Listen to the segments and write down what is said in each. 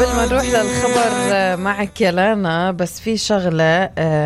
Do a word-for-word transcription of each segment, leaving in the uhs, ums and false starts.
قبل ما نروح للخبر معك يا لانا، بس في شغلة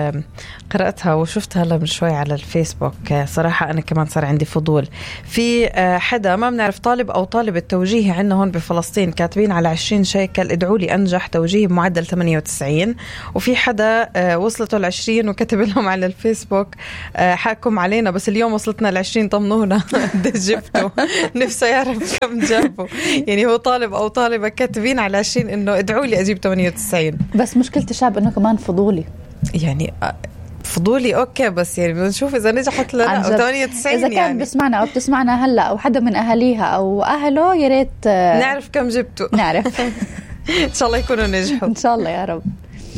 قرأتها وشفتها هلا من شوي على الفيسبوك. صراحة أنا كمان صار عندي فضول. في حدا ما بنعرف طالب أو طالبة توجيهي عندنا هون بفلسطين كاتبين على عشرين شيكل ادعوا لي أنجح توجيهي بمعدل ثمانية وتسعين، وفي حدا وصلته العشرين وكتب لهم على الفيسبوك حاكم علينا بس اليوم وصلتنا العشرين طمنونا جبتوا. نفسه يعرف كم جابوا. يعني هو طالب أو طالبة كاتبين على عشرين إنه ادعوا لي أجيب ثمانية وتسعين. بس مشكلة الشعب إنه كمان فضولي. يعني فضولي أوكي، بس يعني بدنا نشوف إذا نجحت لنا أو ثمانية وتسعين. إذا كان يعني بسمعنا أو بتسمعنا هلا أو حدا من أهاليها أو أهله يا ريت نعرف كم جبتوا. نعرف. إن شاء الله يكونوا نجحوا. إن شاء الله يا رب.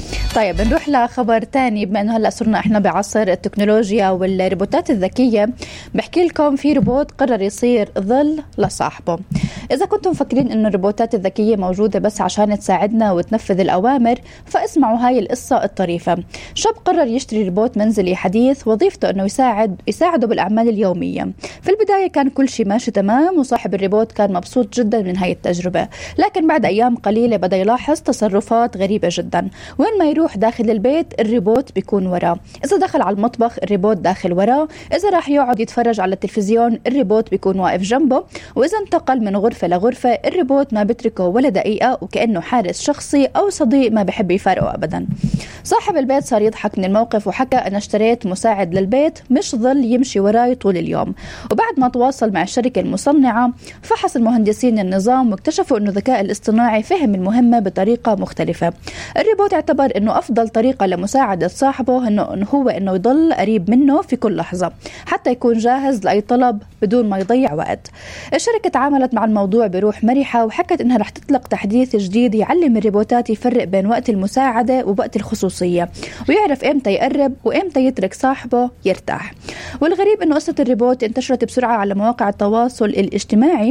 طيب نروح لخبر تاني. بما انه هلا صرنا احنا بعصر التكنولوجيا والروبوتات الذكيه، بحكي لكم في روبوت قرر يصير ظل لصاحبه. اذا كنتم مفكرين انه الروبوتات الذكيه موجوده بس عشان تساعدنا وتنفذ الاوامر، فاسمعوا هاي القصه الطريفه. شاب قرر يشتري روبوت منزلي حديث وظيفته انه يساعد يساعده بالاعمال اليوميه. في البدايه كان كل شيء ماشي تمام وصاحب الروبوت كان مبسوط جدا من هاي التجربه، لكن بعد ايام قليله بدا يلاحظ تصرفات غريبه جدا. وين ما يروح داخل البيت الريبوت بيكون وراه، إذا دخل على المطبخ الريبوت داخل وراه، إذا راح يقعد يتفرج على التلفزيون الريبوت بيكون واقف جنبه، وإذا انتقل من غرفة لغرفة الريبوت ما بتركه ولا دقيقة، وكأنه حارس شخصي أو صديق ما بحب يفارقه أبدا. صاحب البيت صار يضحك من الموقف وحكى أنا اشتريت مساعد للبيت مش ظل يمشي وراي طول اليوم. وبعد ما تواصل مع الشركة المصنعة فحص المهندسين النظام واكتشفوا أنه الذكاء الاصطناعي فهم المهمة بطريقة مختلفة. الريبوت اعتبر أنه أفضل طريقة لمساعدة صاحبه إنه هو إنه يضل قريب منه في كل لحظة حتى يكون جاهز لأي طلب بدون ما يضيع وقت. الشركة تعاملت مع الموضوع بروح مرحة وحكت إنها رح تطلق تحديث جديد يعلم الروبوتات يفرق بين وقت المساعدة ووقت الخصوصية، ويعرف إمتى يقرب وإمتى يترك صاحبه يرتاح. والغريب إنه قصة الروبوت انتشرت بسرعة على مواقع التواصل الاجتماعي،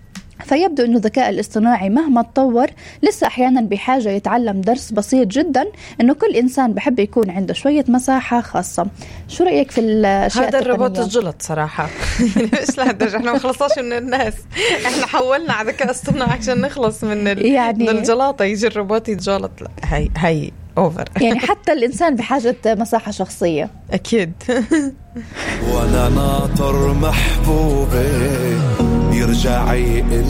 فيبدو أنه الذكاء الاصطناعي مهما تطور لسه أحيانا بحاجة يتعلم درس بسيط جدا، أنه كل إنسان بحب يكون عنده شوية مساحة خاصة. شو رأيك في الأشياء هذا الروبوت الجلط صراحة؟ مش لهالدرجة، احنا ما خلصناش من الناس، احنا حولنا على ذكاء اصطناعي عشان نخلص من, ال... يعني من الجلاطة، يجي الروبوت يتجلط. لا هي هي أوفر. يعني حتى الإنسان بحاجة مساحة شخصية أكيد. وأنا ناطر محبوبي يرجع